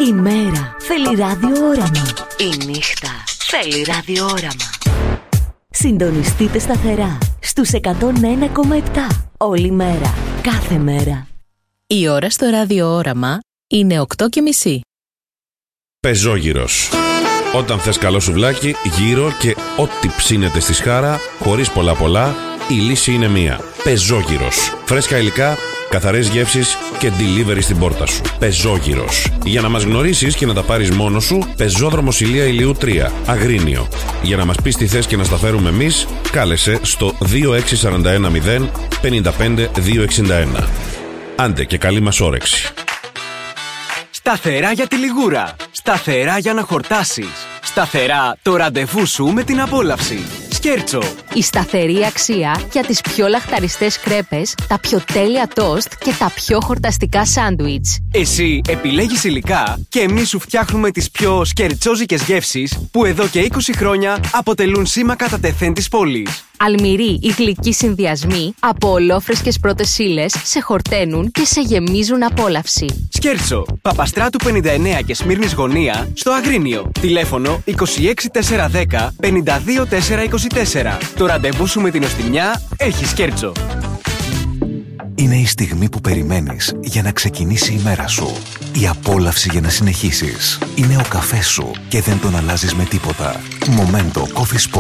Η μέρα θέλει ραδιόραμα. Η νύχτα θέλει ραδιόραμα. Συντονιστείτε σταθερά στους 101,7 όλη μέρα, κάθε μέρα. Η ώρα στο ραδιόραμα είναι 8:30. Πεζόγυρος. Όταν θες καλό σουβλάκι, γύρω και ό,τι ψήνεται στη σχάρα, χωρίς πολλά, η λύση είναι μία. Πεζόγυρος. Φρέσκα υλικά, καθαρές γεύσεις και delivery στην πόρτα σου. Πεζόγυρος. Για να μας γνωρίσεις και να τα πάρεις μόνος σου, Πεζόδρομος Ηλία Ηλιού 3, Αγρίνιο. Για να μας πεις τι θες και να στα φέρουμε εμείς, κάλεσε στο 26410 55 261. Άντε και καλή μας όρεξη. Σταθερά για τη λιγούρα. Σταθερά για να χορτάσεις. Σταθερά το ραντεβού σου με την απόλαυση. Σκέρτσο. Η σταθερή αξία για τις πιο λαχταριστές κρέπες, τα πιο τέλεια τόστ και τα πιο χορταστικά σάντουιτς. Εσύ επιλέγεις υλικά και εμείς σου φτιάχνουμε τις πιο σκερτσόζικες γεύσεις που εδώ και 20 χρόνια αποτελούν σήμα κατά τεθέν της πόλης. Αλμυροί ή γλυκοί συνδυασμοί από ολόφρεσκες πρώτες ύλες σε χορταίνουν και σε γεμίζουν απόλαυση. Σκέρτσο. Παπαστράτου 59 και Σμύρνης Γωνία στο Αγρίνιο. Τηλέφωνο 26410 52 424. Το ραντεβού σου με την οστιμιά έχει Σκέρτσο. Είναι η στιγμή που περιμένεις για να ξεκινήσει η μέρα σου. Η απόλαυση για να συνεχίσεις. Είναι ο καφές σου και δεν τον αλλάζεις με τίποτα. Momento Coffee Spot.